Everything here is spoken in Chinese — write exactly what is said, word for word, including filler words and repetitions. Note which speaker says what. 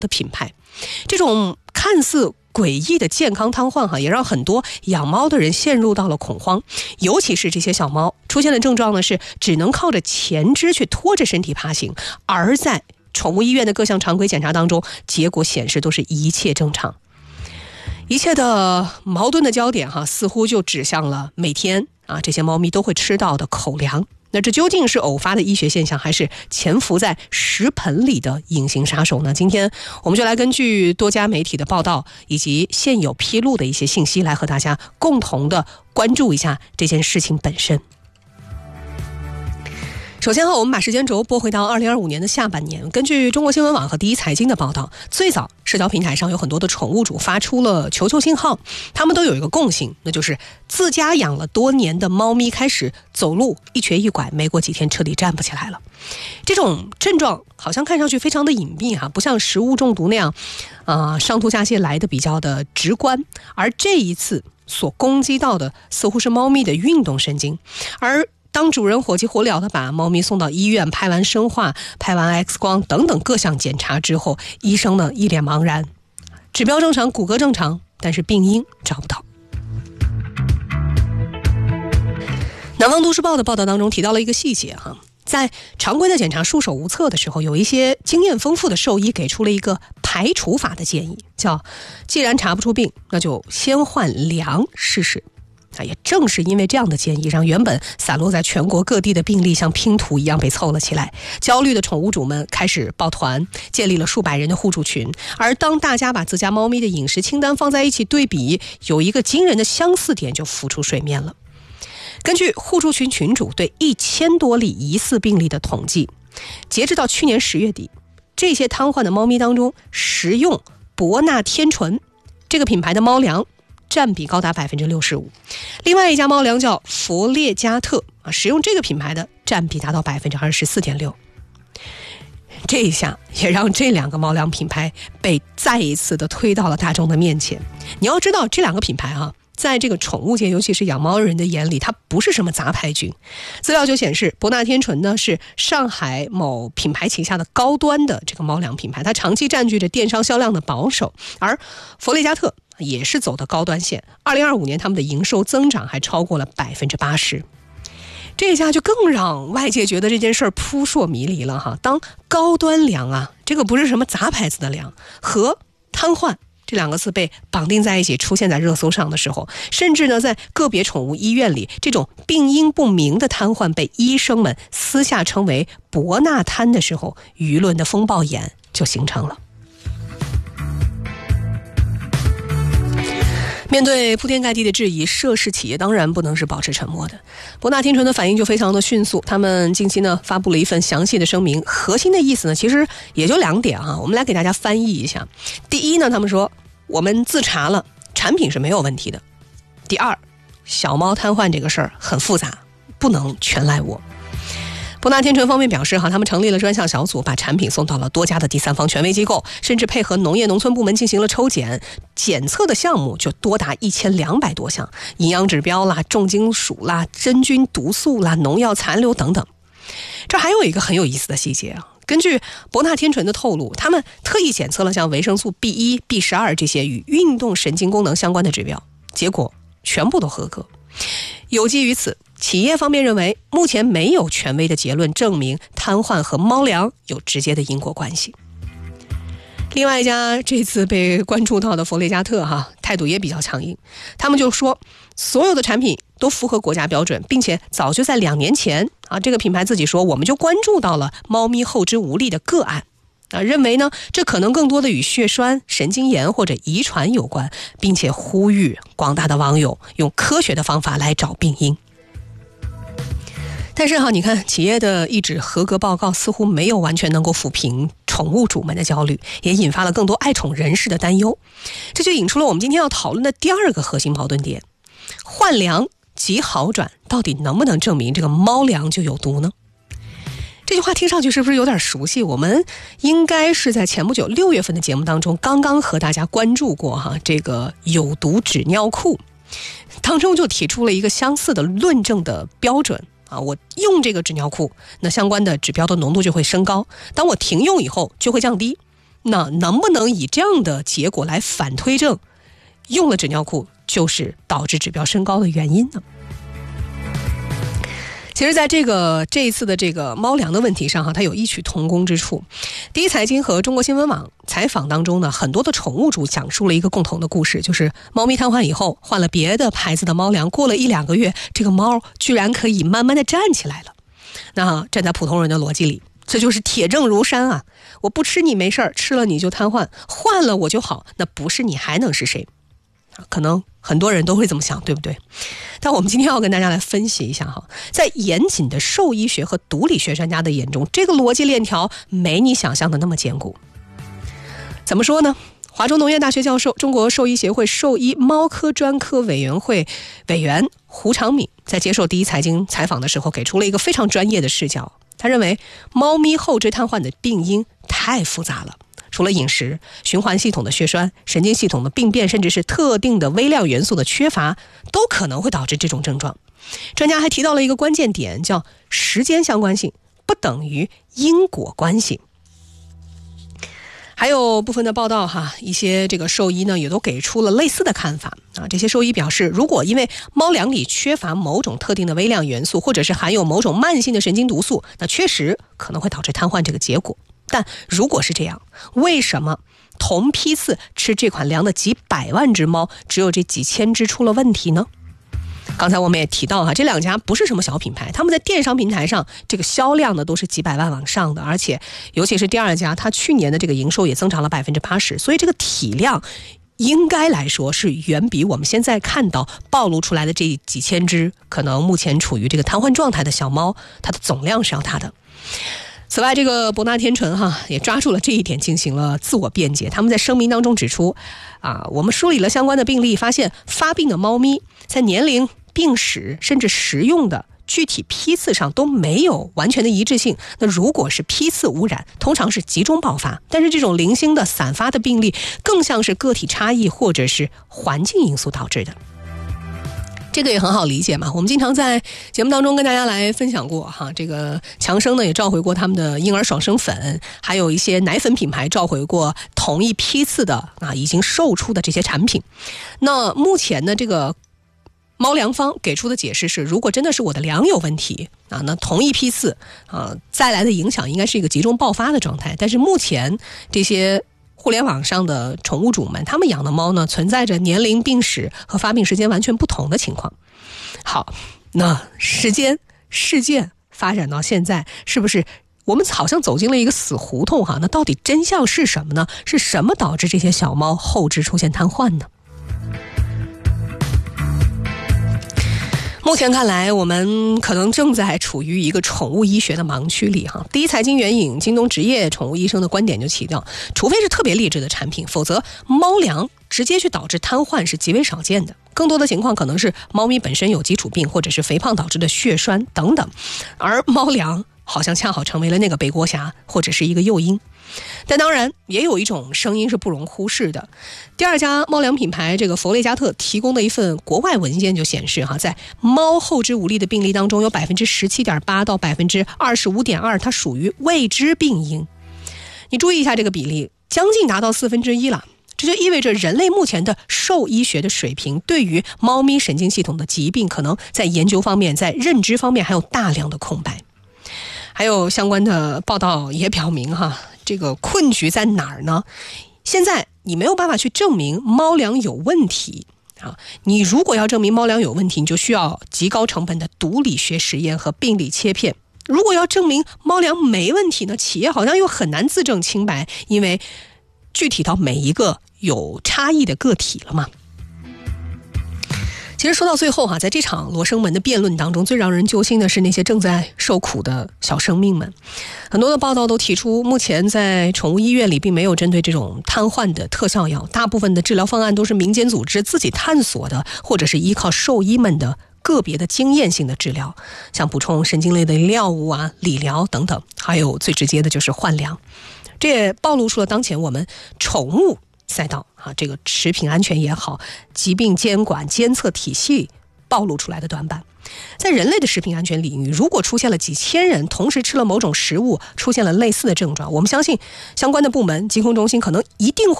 Speaker 1: 的品牌。这种看似诡异的健康瘫痪哈，也让很多养猫的人陷入到了恐慌。尤其是这些小猫出现的症状呢，是只能靠着前肢去拖着身体爬行，而在宠物医院的各项常规检查当中，结果显示都是一切正常。一切的矛盾的焦点哈，似乎就指向了每天啊这些猫咪都会吃到的口粮。那这究竟是偶发的医学现象，还是潜伏在食盆里的隐形杀手呢？今天我们就来根据多家媒体的报道以及现有披露的一些信息，来和大家共同的关注一下这件事情本身。首先哈，我们把时间轴拨回到二零二五年的下半年。根据中国新闻网和第一财经的报道，最早社交平台上有很多的宠物主发出了求救信号，他们都有一个共性，那就是自家养了多年的猫咪开始走路一瘸一拐，没过几天彻底站不起来了。这种症状好像看上去非常的隐蔽哈，不像食物中毒那样啊、呃、上吐下泻来的比较的直观，而这一次所攻击到的似乎是猫咪的运动神经。而当主人火急火燎地把猫咪送到医院，拍完生化、拍完 X 光等等各项检查之后，医生呢一脸茫然，指标正常，骨骼正常，但是病因找不到。南方都市报的报道当中提到了一个细节哈，在常规的检查束手无策的时候，有一些经验丰富的兽医给出了一个排除法的建议，叫既然查不出病，那就先换粮试试。啊，也正是因为这样的建议，让原本散落在全国各地的病例像拼图一样被凑了起来。焦虑的宠物主们开始抱团，建立了数百人的互助群。而当大家把自家猫咪的饮食清单放在一起对比，有一个惊人的相似点就浮出水面了。根据互助群群主对一千多例疑似病例的统计，截至到去年十月底，这些瘫痪的猫咪当中，食用博纳天纯这个品牌的猫粮占比高达 百分之六十五， 另外一家猫粮叫佛列加特啊，使用这个品牌的占比达到 百分之二十四点六。 这一下也让这两个猫粮品牌被再一次的推到了大众的面前。你要知道这两个品牌啊，在这个宠物界尤其是养猫人的眼里，它不是什么杂牌军。资料就显示，博纳天纯呢是上海某品牌旗下的高端的这个猫粮品牌，它长期占据着电商销量的保守，而佛列加特也是走的高端线，二零二五年他们的营收增长还超过了 百分之八十。 这一下就更让外界觉得这件事儿扑朔迷离了哈。当高端粮啊，这个不是什么杂牌子的粮，和瘫痪这两个字被绑定在一起出现在热搜上的时候，甚至呢在个别宠物医院里，这种病因不明的瘫痪被医生们私下称为博纳瘫的时候，舆论的风暴眼就形成了。面对铺天盖地的质疑，涉事企业当然不能是保持沉默的。博纳天纯的反应就非常的迅速，他们近期呢发布了一份详细的声明，核心的意思呢其实也就两点啊，我们来给大家翻译一下。第一呢，他们说我们自查了，产品是没有问题的。第二，小猫瘫痪这个事儿很复杂，不能全赖我。博纳天纯方面表示哈，他们成立了专项小组，把产品送到了多家的第三方权威机构，甚至配合农业农村部门进行了抽检，检测的项目就多达一千两百多项，营养指标啦、重金属啦、真菌毒素啦、农药残留等等。这还有一个很有意思的细节啊，根据博纳天纯的透露，他们特意检测了像维生素 B 一、B 十二 这些与运动神经功能相关的指标，结果全部都合格。有基于此，企业方面认为目前没有权威的结论证明瘫痪和猫粮有直接的因果关系。另外一家这次被关注到的佛列加特哈，态度也比较强硬，他们就说所有的产品都符合国家标准，并且早就在两年前啊，这个品牌自己说我们就关注到了猫咪后肢无力的个案啊，认为呢这可能更多的与血栓、神经炎或者遗传有关，并且呼吁广大的网友用科学的方法来找病因。但是哈，你看企业的一纸合格报告似乎没有完全能够抚平宠物主们的焦虑，也引发了更多爱宠人士的担忧。这就引出了我们今天要讨论的第二个核心矛盾点：换粮即好转，到底能不能证明这个猫粮就有毒呢？这句话听上去是不是有点熟悉？我们应该是在前不久六月份的节目当中刚刚和大家关注过哈，这个有毒纸尿裤当中就提出了一个相似的论证的标准啊，我用这个纸尿裤，那相关的指标的浓度就会升高，当我停用以后就会降低。 那能不能以这样的结果来反推证用了纸尿裤就是导致指标升高的原因呢？其实在这个这一次的这个猫粮的问题上哈，它有异曲同工之处。第一财经和中国新闻网采访当中呢，很多的宠物主讲述了一个共同的故事，就是猫咪瘫痪以后换了别的牌子的猫粮，过了一两个月，这个猫居然可以慢慢的站起来了。那站在普通人的逻辑里，这就是铁证如山啊！我不吃你没事儿，吃了你就瘫痪，换了我就好，那不是你还能是谁？可能很多人都会这么想，对不对？但我们今天要跟大家来分析一下哈，在严谨的兽医学和毒理学专家的眼中，这个逻辑链条没你想象的那么坚固。怎么说呢？华中农业大学教授、中国兽医协会兽医猫科专科委员会委员胡长敏在接受第一财经采访的时候，给出了一个非常专业的视角。他认为，猫咪后肢瘫痪的病因太复杂了。除了饮食、循环系统的血栓、神经系统的病变，甚至是特定的微量元素的缺乏，都可能会导致这种症状。专家还提到了一个关键点，叫时间相关性不等于因果关系。还有部分的报道哈，一些这个兽医呢也都给出了类似的看法啊。这些兽医表示，如果因为猫粮里缺乏某种特定的微量元素，或者是含有某种慢性的神经毒素，那确实可能会导致瘫痪这个结果。但如果是这样，为什么同批次吃这款粮的几百万只猫，只有这几千只出了问题呢？刚才我们也提到哈，这两家不是什么小品牌，他们在电商平台上这个销量呢都是几百万往上的，而且尤其是第二家，它去年的这个营收也增长了百分之八十，所以这个体量应该来说是远比我们现在看到暴露出来的这几千只可能目前处于这个瘫痪状态的小猫，它的总量是要大的。此外，这个博纳天纯哈也抓住了这一点进行了自我辩解。他们在声明当中指出，啊，我们梳理了相关的病例，发现发病的猫咪在年龄、病史甚至食用的具体批次上都没有完全的一致性。那如果是批次污染，通常是集中爆发，但是这种零星的散发的病例更像是个体差异或者是环境因素导致的。这个也很好理解嘛，我们经常在节目当中跟大家来分享过哈，这个强生呢也召回过他们的婴儿爽生粉，还有一些奶粉品牌召回过同一批次的啊已经售出的这些产品。那目前呢，这个猫粮方给出的解释是，如果真的是我的粮有问题啊，那同一批次啊再来的影响应该是一个集中爆发的状态。但是目前这些互联网上的宠物主们，他们养的猫呢，存在着年龄、病史和发病时间完全不同的情况。好，那时间、事件发展到现在，是不是我们好像走进了一个死胡同哈？那到底真相是什么呢？是什么导致这些小猫后肢出现瘫痪呢？目前看来，我们可能正在处于一个宠物医学的盲区里哈。第一财经援引京东职业宠物医生的观点就提到，除非是特别劣质的产品，否则猫粮直接去导致瘫痪是极为少见的。更多的情况可能是猫咪本身有基础病，或者是肥胖导致的血栓等等，而猫粮好像恰好成为了那个背锅侠或者是一个诱因。但当然也有一种声音是不容忽视的，第二家猫粮品牌这个佛雷加特提供的一份国外文件就显示哈，在猫后肢无力的病例当中，有 百分之十七点八 到 百分之二十五点二 它属于未知病因。你注意一下这个比例，将近达到四分之一了。这就意味着人类目前的兽医学的水平对于猫咪神经系统的疾病，可能在研究方面、在认知方面还有大量的空白。还有相关的报道也表明哈，这个困局在哪儿呢？现在你没有办法去证明猫粮有问题啊！你如果要证明猫粮有问题，你就需要极高成本的毒理学实验和病理切片。如果要证明猫粮没问题呢，企业好像又很难自证清白，因为具体到每一个有差异的个体了嘛。其实说到最后哈，在这场罗生门的辩论当中，最让人揪心的是那些正在受苦的小生命们。很多的报道都提出，目前在宠物医院里并没有针对这种瘫痪的特效药，大部分的治疗方案都是民间组织自己探索的，或者是依靠兽医们的个别的经验性的治疗，像补充神经类的药物啊、理疗等等，还有最直接的就是换粮。这也暴露出了当前我们宠物赛道啊，这个食品安全也好，疾病监管监测体系暴露出来的短板。 在人类的食品安全领域，如果出现了几千人同时吃了某种食物，出现了类似的症状，我们相信相关的部门疾控中心可能一定会